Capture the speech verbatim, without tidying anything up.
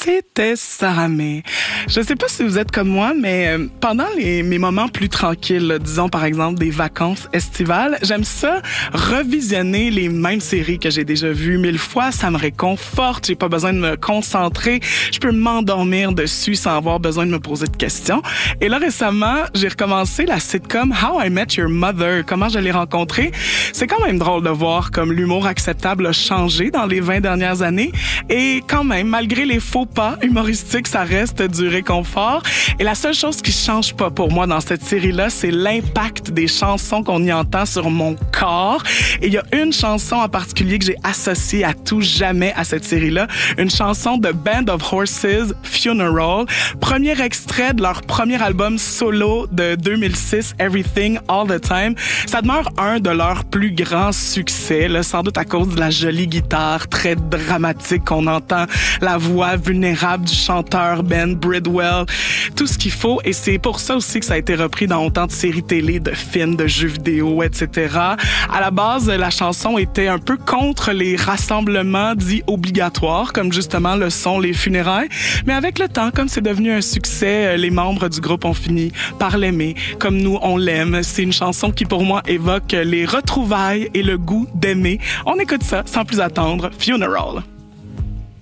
C'était Sarah May. Je sais pas si vous êtes comme moi, mais pendant les, mes moments plus tranquilles, là, disons par exemple des vacances estivales, j'aime ça revisionner les mêmes séries que j'ai déjà vues mille fois. Ça me réconforte, j'ai pas besoin de me concentrer, je peux m'endormir dessus sans avoir besoin de me poser de questions. Et là récemment, j'ai recommencé la sitcom How I Met Your Mother. Comment je l'ai rencontrée? C'est quand même drôle de voir comme l'humour acceptable a changé dans les vingt dernières années. Et quand même, malgré les faux pas humoristiques, ça reste du réconfort. Et la seule chose qui change pas pour moi dans cette série-là, c'est l'impact des chansons qu'on y entend sur mon corps. Et il y a une chanson en particulier que j'ai associée à tout jamais à cette série-là. Une chanson de Band of Horses, Funeral. Premier extrait de leur premier album solo de deux mille six, Everything, All the Time. Ça demeure un de leurs plus grands succès, là, sans doute à cause de la jolie guitare très dramatique qu'on entend, la voix vulnérable du chanteur Ben Bridwell, tout ce qu'il faut. Et c'est pour ça aussi que ça a été repris dans autant de séries télé, de films, de jeux vidéo, et cetera. À la base, la chanson était un peu contre les rassemblements dits obligatoires, comme justement le sont les funérailles. Mais avec le temps, comme c'est devenu un succès, les membres du groupe ont fini par l'aimer, comme nous, on l'aime. C'est une chanson qui, pour moi, évoque les retrouvailles et le goût d'aimer. On écoute ça sans plus attendre. Funeral.